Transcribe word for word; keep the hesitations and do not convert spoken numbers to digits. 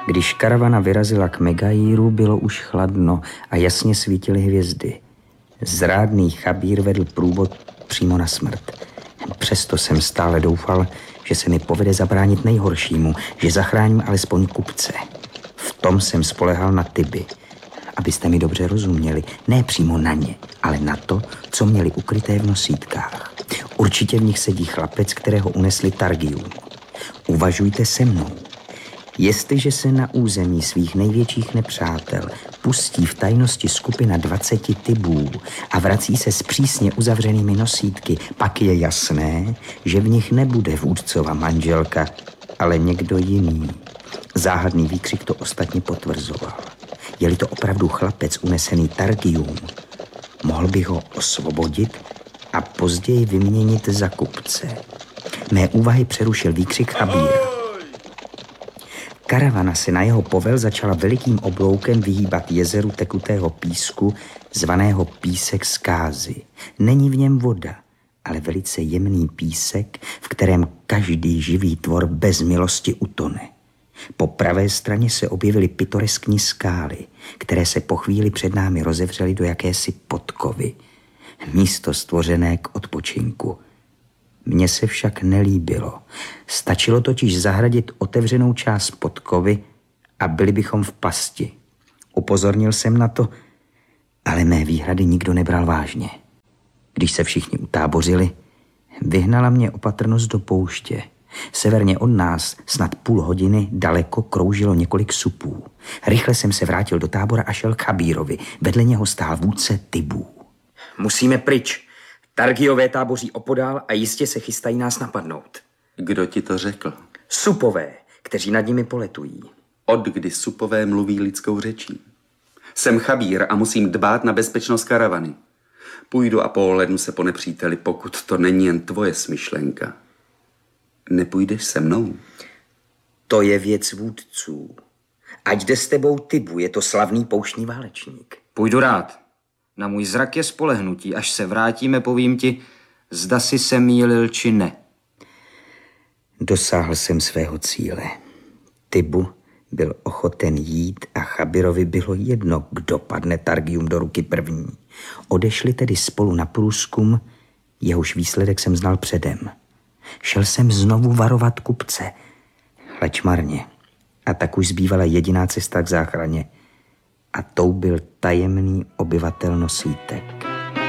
Když karavana vyrazila k Megaíru, bylo už chladno a jasně svítily hvězdy. Zrádný Chabír vedl průvod přímo na smrt. Přesto jsem stále doufal, že se mi povede zabránit nejhoršímu, že zachráním alespoň kupce. V tom jsem spolehal na Tiby. Abyste mi dobře rozuměli, ne přímo na ně, ale na to, co měli ukryté v nosítkách. Určitě v nich sedí chlapec, kterého unesli Targium. Uvažujte se mnou. Jestliže se na území svých největších nepřátel pustí v tajnosti skupina dvaceti Tibů a vrací se s přísně uzavřenými nosítky, pak je jasné, že v nich nebude vůdcova manželka, ale někdo jiný. Záhadný výkřik to ostatně potvrzoval. Je-li to opravdu chlapec unesený Targium, mohl bych ho osvobodit a později vyměnit za kupce. Mé úvahy přerušil výkřik Chabíra. Karavana se na jeho povel začala velikým obloukem vyhýbat jezeru tekutého písku, zvaného písek zkázy. Není v něm voda, ale velice jemný písek, v kterém každý živý tvor bez milosti utone. Po pravé straně se objevily pitoreskní skály, které se po chvíli před námi rozevřely do jakési podkovy. Místo stvořené k odpočinku. Mně se však nelíbilo. Stačilo totiž zahradit otevřenou část podkovy a byli bychom v pasti. Upozornil jsem na to, ale mé výhrady nikdo nebral vážně. Když se všichni utábořili, vyhnala mě opatrnost do pouště. Severně od nás snad půl hodiny daleko kroužilo několik supů. Rychle jsem se vrátil do tábora a šel k Chabírovi. Vedle něho stál vůdce Tibů. Musíme pryč. Targiové táboří opodál a jistě se chystají nás napadnout. Kdo ti to řekl? Supové, kteří nad nimi poletují. Od kdy supové mluví lidskou řečí? Jsem Chabír a musím dbát na bezpečnost karavany. Půjdu a pohlednu se po nepříteli, pokud to není jen tvoje smyšlenka. Nepůjdeš se mnou? To je věc vůdců. Ať jde s tebou Tibu, je to slavný pouštní válečník. Půjdu rád. Na můj zrak je spolehnutí. Až se vrátíme, povím ti, zda si se mýlil, či ne. Dosáhl jsem svého cíle. Tibu byl ochoten jít a Chabírovi bylo jedno, kdo padne Targium do ruky první. Odešli tedy spolu na průzkum, jehož výsledek jsem znal předem. Šel jsem znovu varovat kupce, leč marně. A tak už zbývala jediná cesta k záchraně. A tou byl tajemný obyvatel nosítek.